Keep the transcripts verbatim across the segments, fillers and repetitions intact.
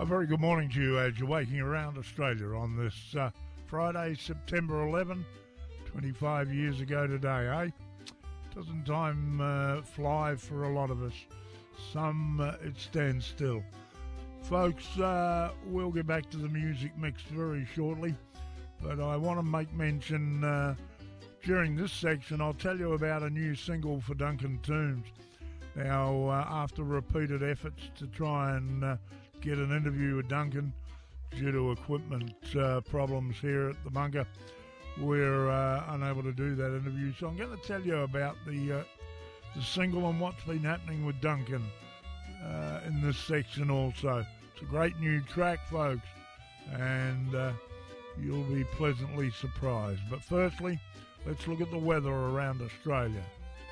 A very good morning to you as you're waking around Australia on this uh, Friday, September eleventh, twenty-five years ago today, eh? Doesn't time uh, fly for a lot of us? Some uh, it stands still. Folks, uh, we'll get back to the music mix very shortly, but I want to make mention uh, during this section I'll tell you about a new single for Duncan Toombs. Now, uh, after repeated efforts to try and uh, get an interview with Duncan due to equipment uh, problems here at the bunker, we're uh, unable to do that interview. So I'm going to tell you about the uh, the single and what's been happening with Duncan uh, in this section also. It's a great new track, folks, and uh, you'll be pleasantly surprised. But firstly, let's look at the weather around Australia.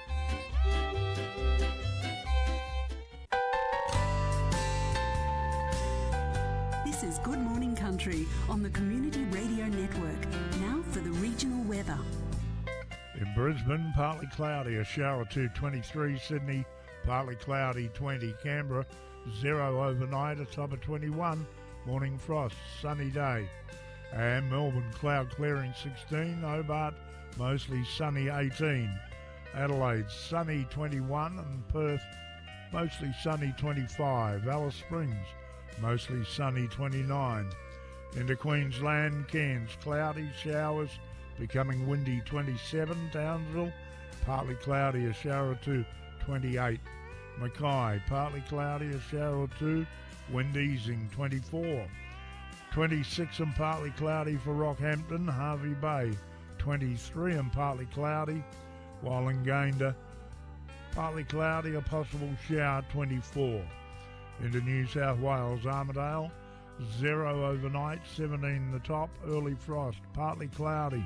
This is Good Morning Country on the Community Radio Network. Now for the regional weather. In Brisbane, partly cloudy, a shower to twenty-three. Sydney, partly cloudy, twenty. Canberra, zero overnight, a top of twenty-one. Morning frost, sunny day. And Melbourne, cloud clearing, sixteen. Hobart, mostly sunny, eighteen. Adelaide, sunny, twenty-one. And Perth, mostly sunny, twenty-five. Alice Springs, mostly sunny, twenty-nine. Into Queensland, Cairns, cloudy, showers, becoming windy, twenty-seven. Townsville, partly cloudy, a shower or two, twenty-eight. Mackay, partly cloudy, a shower or two, wind easing, twenty-four. twenty-six and partly cloudy for Rockhampton. Harvey Bay, twenty-three and partly cloudy, while in Gayndah, partly cloudy, a possible shower, twenty-four. Into New South Wales, Armidale, zero overnight, seventeen the top, early frost, partly cloudy.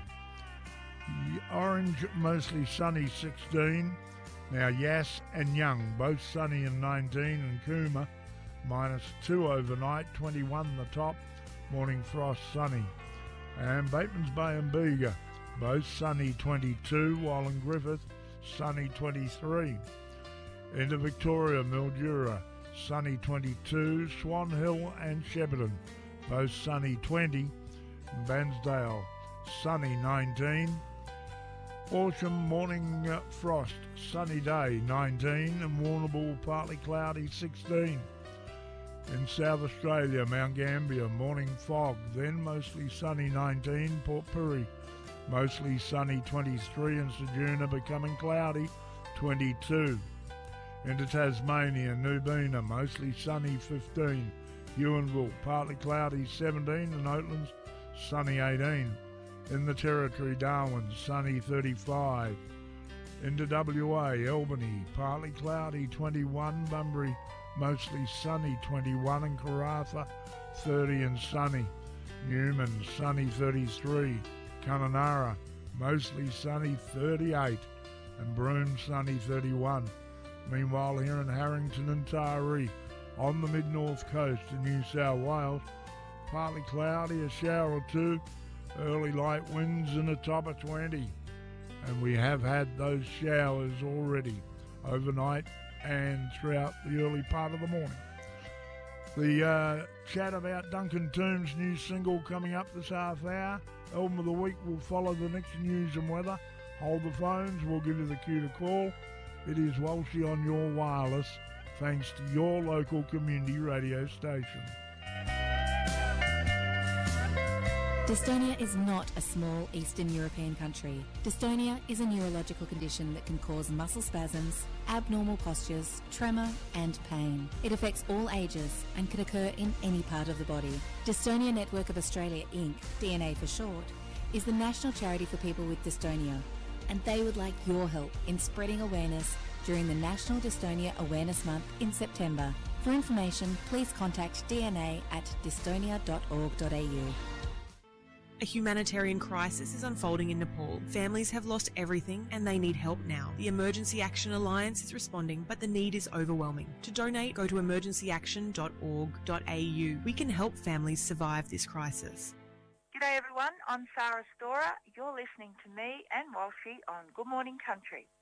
Orange, mostly sunny, sixteen. Now Yass and Young, both sunny and nineteen, and Cooma, minus two overnight, twenty-one the top, morning frost, sunny. And Batemans Bay and Bega, both sunny, twenty-two, while in Griffith, sunny, twenty-three. Into Victoria, Mildura, sunny, twenty-two. Swan Hill and Shepparton, both sunny, twenty. And Bairnsdale, sunny, nineteen. Horsham, morning uh, frost, sunny day, nineteen. And Warrnambool, partly cloudy, sixteen. In South Australia, Mount Gambier, morning fog, then mostly sunny, nineteen. Port Pirie, mostly sunny, twenty-three. And Ceduna, becoming cloudy, twenty-two. Into Tasmania, Nubina, mostly sunny, fifteen. Ewanville, partly cloudy, seventeen. And Oatlands, sunny, eighteen. In the Territory, Darwin, sunny, thirty-five. Into W A, Albany, partly cloudy, twenty-one. Bunbury, mostly sunny, twenty-one. And Karratha, thirty and sunny. Newman, sunny, thirty-three. Kununurra, mostly sunny, thirty-eight. And Broome, sunny, thirty-one. Meanwhile, here in Harrington and Taree, on the mid-north coast in New South Wales, partly cloudy, a shower or two, early light winds and a top of twenty. And we have had those showers already overnight and throughout the early part of the morning. The uh, chat about Duncan Toombs' new single coming up this half hour. Album of the week will follow the next news and weather. Hold the phones, we'll give you the cue to call. It is Walshy on your wireless, thanks to your local community radio station. Dystonia is not a small Eastern European country. Dystonia is a neurological condition that can cause muscle spasms, abnormal postures, tremor and pain. It affects all ages and can occur in any part of the body. Dystonia Network of Australia Incorporated, D N A for short, is the national charity for people with dystonia, and they would like your help in spreading awareness during the National Dystonia Awareness Month in September. For information, please contact D N A at dystonia dot org dot a u. A humanitarian crisis is unfolding in Nepal. Families have lost everything and they need help now. The Emergency Action Alliance is responding, but the need is overwhelming. To donate, go to emergency action dot org dot a u. We can help families survive this crisis. G'day everyone, I'm Sarah Storer. You're listening to me and Walshy on Good Morning Country.